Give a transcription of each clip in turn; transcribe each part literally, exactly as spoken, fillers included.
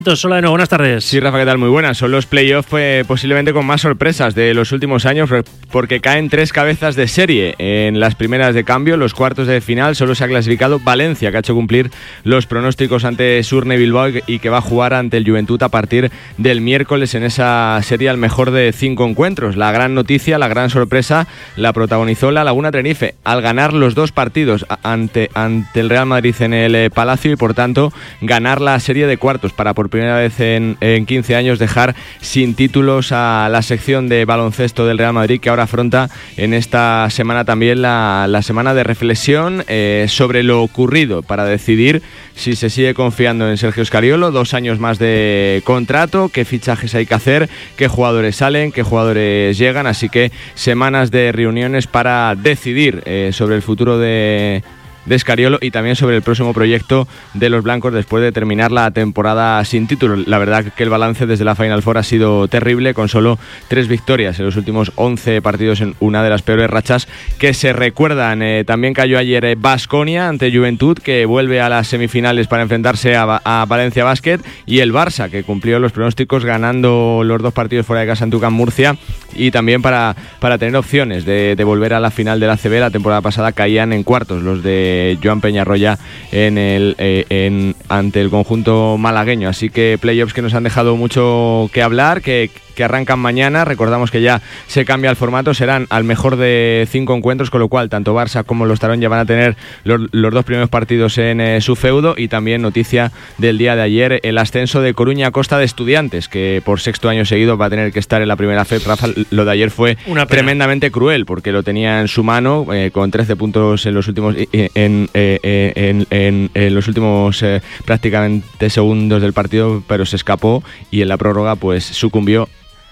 Hola de nuevo, buenas tardes. Sí, Rafa, ¿qué tal? Muy buenas. Son los playoffs eh, posiblemente con más sorpresas de los últimos años porque caen tres cabezas de serie en las primeras de cambio. Los cuartos de final solo se ha clasificado Valencia, que ha hecho cumplir los pronósticos ante Surne Bilbao y que va a jugar ante el Juventud a partir del miércoles en esa serie al mejor de cinco encuentros. La gran noticia, la gran sorpresa la protagonizó la Laguna Tenerife al ganar los dos partidos ante, ante el Real Madrid en el Palacio y por tanto ganar la serie de cuartos para por primera vez en, en quince años dejar sin títulos a la sección de baloncesto del Real Madrid, que ahora afronta en esta semana también la, la semana de reflexión eh, sobre lo ocurrido para decidir si se sigue confiando en Sergio Scariolo, dos años más de contrato, qué fichajes hay que hacer, qué jugadores salen, qué jugadores llegan, así que semanas de reuniones para decidir eh, sobre el futuro de de Scariolo y también sobre el próximo proyecto de los blancos después de terminar la temporada sin título. La verdad que el balance desde la Final Four ha sido terrible, con solo tres victorias en los últimos once partidos en una de las peores rachas que se recuerdan. Eh, también cayó ayer Baskonia ante Juventud, que vuelve a las semifinales para enfrentarse a, a Valencia Basket, y el Barça, que cumplió los pronósticos ganando los dos partidos fuera de casa en Tucán Murcia, y también para, para tener opciones de, de volver a la final de la A C B. La temporada pasada caían en cuartos los de Joan Peñarroya en el eh, en, ante el conjunto malagueño, así que playoffs que nos han dejado mucho que hablar, que que arrancan mañana. Recordamos que ya se cambia el formato, serán al mejor de cinco encuentros, con lo cual tanto Barça como los Tarón ya van a tener los, los dos primeros partidos en eh, su feudo. Y también noticia del día de ayer, el ascenso de Coruña a Costa de Estudiantes, que por sexto año seguido va a tener que estar en la primera F E P. Rafa, lo de ayer fue tremendamente cruel porque lo tenía en su mano, eh, con trece puntos en los últimos eh, en, eh, en, en, en los últimos eh, prácticamente segundos del partido, pero se escapó y en la prórroga pues sucumbió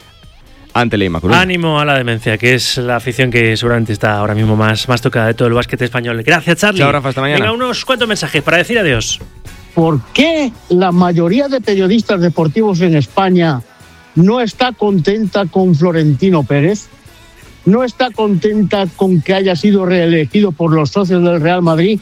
ante la Lima Coruña. Ánimo a la demencia, que es la afición que seguramente está ahora mismo más, más tocada de todo el básquet español. Gracias, Charlie. Chao, Rafa, hasta mañana. Venga, unos cuantos mensajes para decir adiós. ¿Por qué la mayoría de periodistas deportivos en España no está contenta con Florentino Pérez? ¿No está contenta con que haya sido reelegido por los socios del Real Madrid?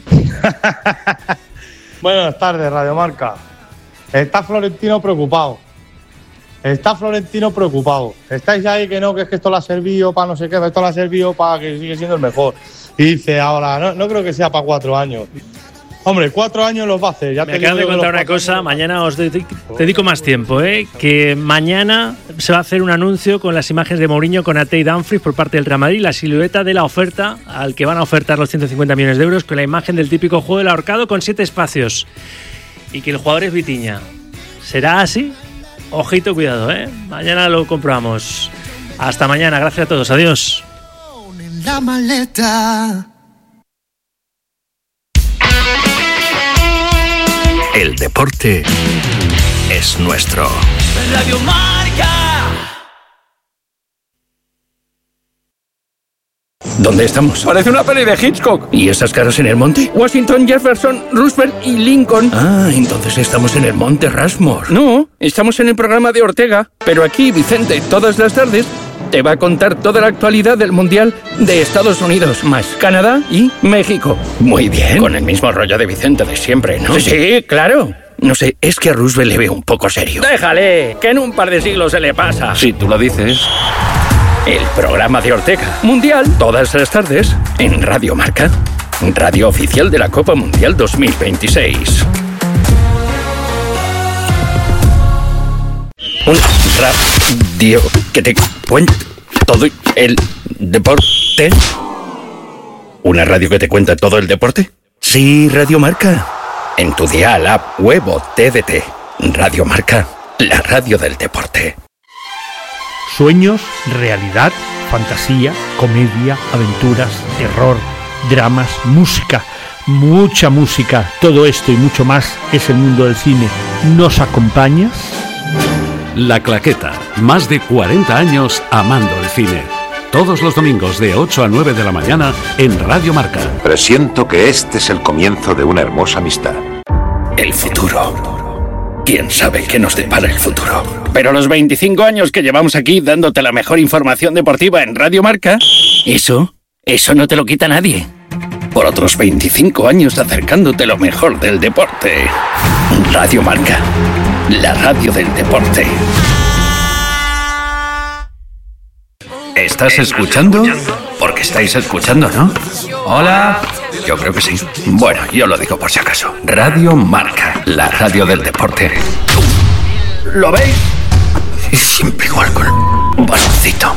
Buenas tardes, Radio Marca. Está Florentino preocupado. Está Florentino preocupado. Estáis ahí que no, que es que esto le ha servido para no sé qué, esto le ha servido para que siga siendo el mejor. Y dice ahora, no, no creo que sea para cuatro años. Hombre, cuatro años los va a hacer. Ya Me te acabas de contar una cosa, mañana os dedico, dedico más tiempo, ¿eh? Que mañana se va a hacer un anuncio con las imágenes de Mourinho con Ate y Dumfries por parte del Real Madrid, la silueta de la oferta al que van a ofertar los ciento cincuenta millones de euros, con la imagen del típico juego del ahorcado con siete espacios. Y que el jugador es Vitinha. ¿Será así? Ojito, cuidado, ¿eh? Mañana lo comprobamos. Hasta mañana, gracias a todos, adiós. La maleta. El deporte es nuestro. Radio Marca. ¿Dónde estamos? Parece una peli de Hitchcock. ¿Y esas caras en el monte? Washington, Jefferson, Roosevelt y Lincoln. Ah, entonces estamos en el monte Rushmore. No, estamos en el programa de Ortega. Pero aquí, Vicente, todas las tardes, te va a contar toda la actualidad del Mundial de Estados Unidos, más Canadá y México. Muy bien. Con el mismo rollo de Vicente de siempre, ¿no? Sí, sí, claro. No sé, es que a Roosevelt le veo un poco serio. Déjale, que en un par de siglos se le pasa. Si tú lo dices. El programa de Ortega. Mundial, todas las tardes, en Radio Marca. Radio oficial de la Copa Mundial dos mil veintiséis. Un radio que te cuenta todo el deporte. ¿Una radio que te cuenta todo el deporte? Sí, Radio Marca. En tu dial, app, web o T D T. Radio Marca, la radio del deporte. Sueños, realidad, fantasía, comedia, aventuras, terror, dramas, música, mucha música. Todo esto y mucho más es el mundo del cine. ¿Nos acompañas? La Claqueta, más de cuarenta años amando el cine. Todos los domingos de ocho a nueve de la mañana en Radio Marca. Presiento que este es el comienzo de una hermosa amistad. El futuro. ¿Quién sabe qué nos depara el futuro? Pero los veinticinco años que llevamos aquí dándote la mejor información deportiva en Radio Marca, eso, eso no te lo quita nadie. Por otros veinticinco años acercándote lo mejor del deporte. Radio Marca. la radio del deporte. ¿Estás escuchando? Porque estáis escuchando, ¿no? Hola. Yo creo que sí. Bueno, yo lo digo por si acaso. Radio Marca, la radio del deporte. ¿Lo veis? Es siempre igual con un baloncito.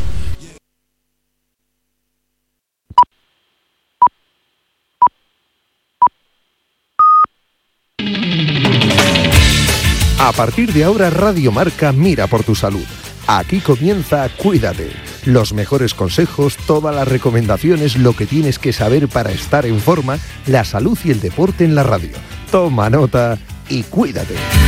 A partir de ahora, Radio Marca mira por tu salud. Aquí comienza Cuídate. Los mejores consejos, todas las recomendaciones, lo que tienes que saber para estar en forma, la salud y el deporte en la radio. Toma nota y cuídate.